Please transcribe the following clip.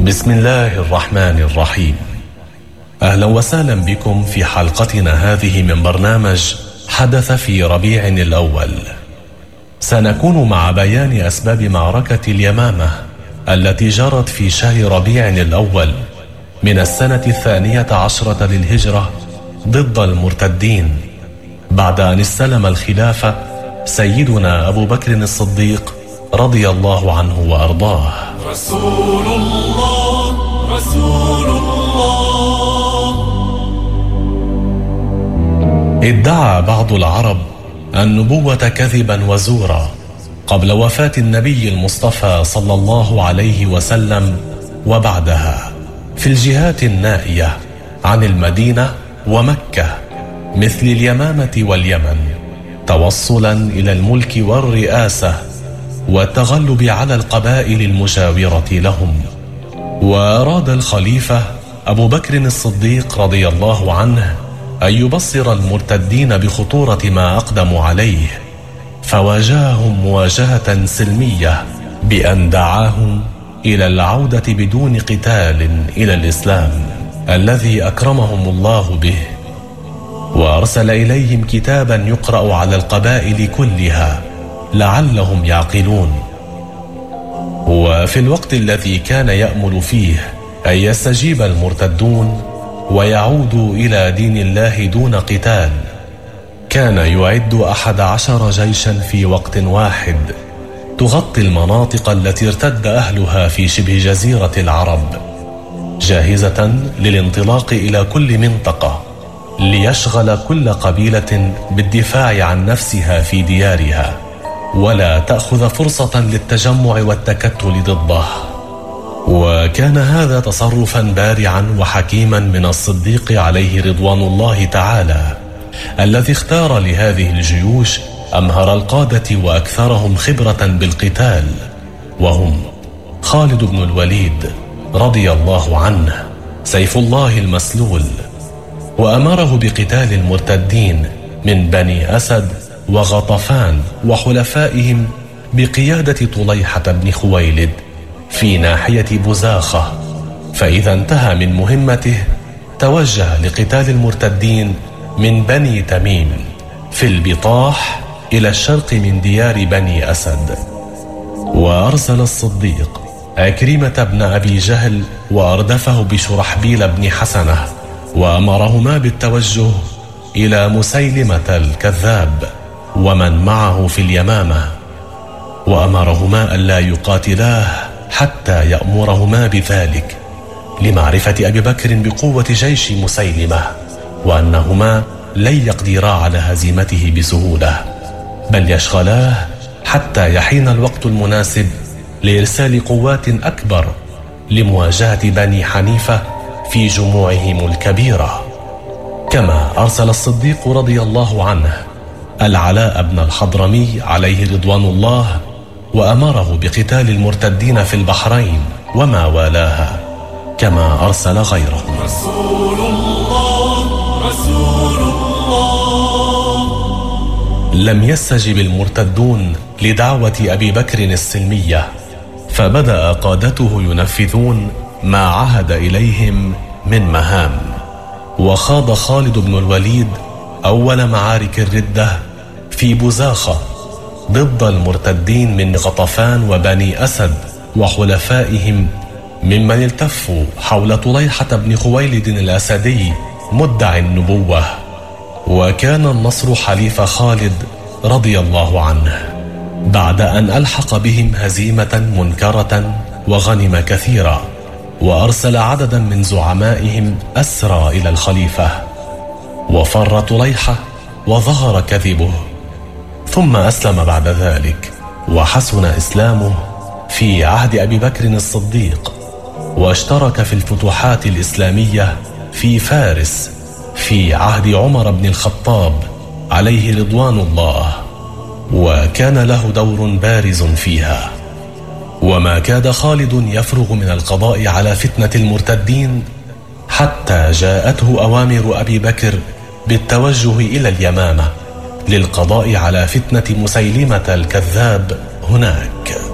بسم الله الرحمن الرحيم. أهلا وسهلا بكم في حلقتنا هذه من برنامج حدث في ربيع الأول. سنكون مع بيان أسباب معركة اليمامة التي جرت في شهر ربيع الأول من السنة 12 للهجرة ضد المرتدين، بعد أن استلم الخلافة سيدنا أبو بكر الصديق رضي الله عنه وأرضاه. رسول الله رسول الله. ادعى بعض العرب النبوة كذبا وزورا قبل وفاة النبي المصطفى صلى الله عليه وسلم وبعدها في الجهات النائية عن المدينة ومكة مثل اليمامة واليمن، توصلا إلى الملك والرئاسة والتغلب على القبائل المجاورة لهم. وأراد الخليفة أبو بكر الصديق رضي الله عنه أن يبصر المرتدين بخطورة ما أقدموا عليه، فواجههم مواجهة سلمية بأن دعاهم إلى العودة بدون قتال إلى الإسلام الذي أكرمهم الله به، وأرسل إليهم كتابا يقرأ على القبائل كلها لعلهم يعقلون. وفي الوقت الذي كان يأمل فيه أن يستجيب المرتدون ويعودوا إلى دين الله دون قتال، كان يعد 11 جيشا في وقت واحد تغطي المناطق التي ارتد أهلها في شبه جزيرة العرب، جاهزة للانطلاق إلى كل منطقة ليشغل كل قبيلة بالدفاع عن نفسها في ديارها، ولا تأخذ فرصة للتجمع والتكتل ضده. وكان هذا تصرفا بارعا وحكيما من الصديق عليه رضوان الله تعالى، الذي اختار لهذه الجيوش أمهر القادة وأكثرهم خبرة بالقتال، وهم خالد بن الوليد رضي الله عنه سيف الله المسلول، وأمره بقتال المرتدين من بني أسد وغطفان وحلفائهم بقيادة طليحة بن خويلد في ناحية بزاخة. فإذا انتهى من مهمته توجه لقتال المرتدين من بني تميم في البطاح إلى الشرق من ديار بني أسد. وأرسل الصديق عكرمة بن أبي جهل وأردفه بشرحبيل بن حسنة، وأمرهما بالتوجه إلى مسيلمة الكذاب ومن معه في اليمامة، وأمرهما ألا يقاتلاه حتى يأمرهما بذلك، لمعرفة أبي بكر بقوة جيش مسيلمة وأنهما لن يقدرا على هزيمته بسهولة، بل يشغلاه حتى يحين الوقت المناسب لإرسال قوات أكبر لمواجهة بني حنيفة في جموعهم الكبيرة. كما أرسل الصديق رضي الله عنه العلاء بن الحضرمي عليه رضوان الله، وأمره بقتال المرتدين في البحرين وما والاها، كما أرسل غيرهم. رسول الله رسول الله. لم يستجب المرتدون لدعوة أبي بكر السلمية، فبدأ قادته ينفذون ما عهد إليهم من مهام. وخاض خالد بن الوليد أول معارك الردة في بزاخة ضد المرتدين من غطفان وبني أسد وحلفائهم، ممن التفوا حول طليحة بن خويلد الأسدي مدعي النبوة. وكان النصر حليف خالد رضي الله عنه، بعد أن ألحق بهم هزيمة منكرة وغنم كثيرا، وأرسل عددا من زعمائهم أسرى إلى الخليفة. وفر طليحة وظهر كذبه، ثم أسلم بعد ذلك، وحسن إسلامه في عهد أبي بكر الصديق، واشترك في الفتوحات الإسلامية في فارس في عهد عمر بن الخطاب عليه رضوان الله، وكان له دور بارز فيها. وما كاد خالد يفرغ من القضاء على فتنة المرتدين حتى جاءته أوامر أبي بكر بالتوجه إلى اليمامة للقضاء على فتنة مسيلمة الكذاب هناك.